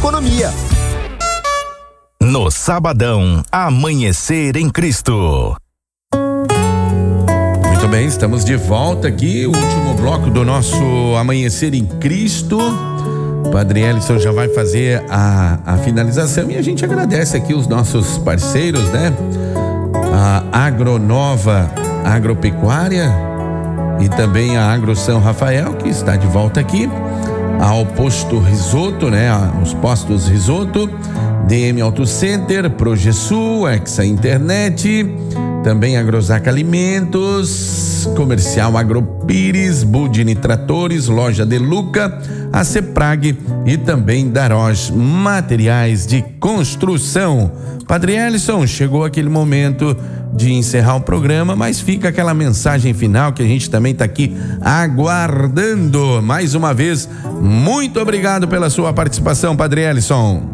economia. No Sabadão, Amanhecer em Cristo. Muito bem, estamos de volta aqui, o último bloco do nosso Amanhecer em Cristo. O Padre Ellison já vai fazer a finalização e a gente agradece aqui os nossos parceiros, né? A Agronova Agropecuária e também a Agro São Rafael, que está de volta aqui, ao Posto Risoto, né? Os postos Risoto, DM Auto Center, Progesul, Exa Internet, também Agrozac Alimentos, Comercial Agropires, Budini Tratores, Loja de Luca, a Ceprag e também Daros Materiais de Construção. Padre Ellison, chegou aquele momento de encerrar o programa, mas fica aquela mensagem final que a gente também está aqui aguardando. Mais uma vez, muito obrigado pela sua participação, Padre Ellison.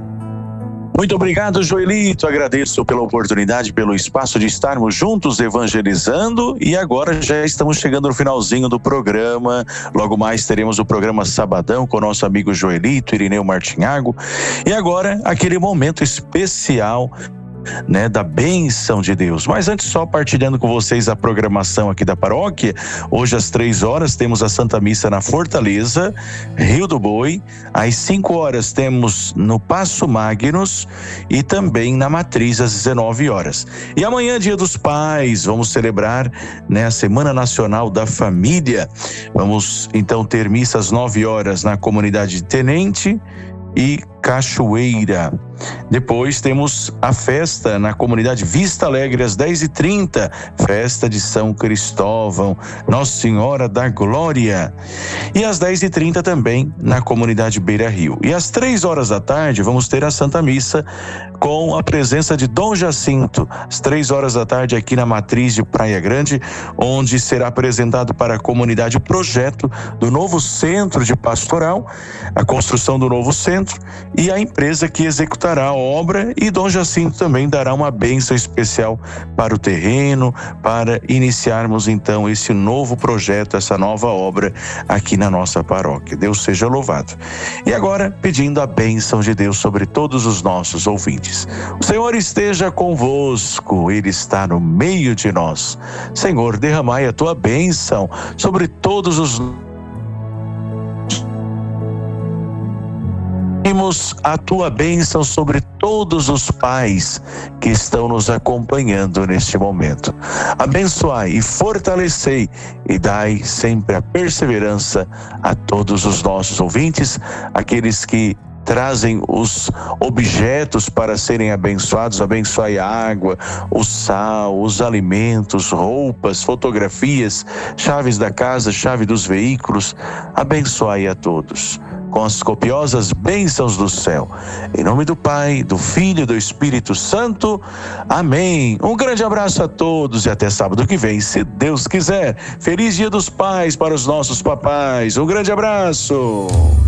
Muito obrigado, Joelito. Agradeço pela oportunidade, pelo espaço de estarmos juntos evangelizando, e agora já estamos chegando no finalzinho do programa. Logo mais teremos o programa Sabadão com o nosso amigo Joelito, Irineu Martinhago, e agora aquele momento especial, né, da bênção de Deus. Mas antes, só partilhando com vocês a programação aqui da paróquia. Hoje às 3h temos a Santa Missa na Fortaleza, Rio do Boi. Às 5h temos no Paço Magnus e também na Matriz às 19h. E amanhã, Dia dos Pais, vamos celebrar, né, a Semana Nacional da Família. Vamos então ter missa às 9h na comunidade de Tenente e Cachoeira. Depois temos a festa na comunidade Vista Alegre às 10h30, festa de São Cristóvão, Nossa Senhora da Glória. E às 10h30 também na comunidade Beira Rio. E às 3h vamos ter a Santa Missa com a presença de Dom Jacinto, às 3h aqui na Matriz de Praia Grande, onde será apresentado para a comunidade o projeto do novo centro de pastoral, a construção do novo centro e a empresa que executará a obra, e Dom Jacinto também dará uma bênção especial para o terreno, para iniciarmos então esse novo projeto, essa nova obra aqui na nossa paróquia. Deus seja louvado. E agora, pedindo a bênção de Deus sobre todos os nossos ouvintes. O Senhor esteja convosco, Ele está no meio de nós. Senhor, derramai a tua bênção sobre todos os a tua bênção sobre todos os pais que estão nos acompanhando neste momento. Abençoai e fortalecei e dai sempre a perseverança a todos os nossos ouvintes, aqueles que trazem os objetos para serem abençoados. Abençoai a água, o sal, os alimentos, roupas, fotografias, chaves da casa, chave dos veículos. Abençoai a todos com as copiosas bênçãos do céu. Em nome do Pai, do Filho e do Espírito Santo. Amém. Um grande abraço a todos e até sábado que vem, se Deus quiser. Feliz Dia dos Pais para os nossos papais. Um grande abraço.